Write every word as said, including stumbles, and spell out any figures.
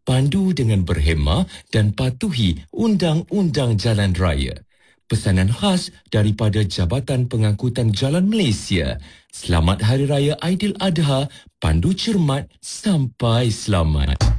pandu dengan berhemah dan patuhi undang-undang jalan raya. Pesanan khas daripada Jabatan Pengangkutan Jalan Malaysia. Selamat Hari Raya Aidiladha, pandu cermat sampai selamat.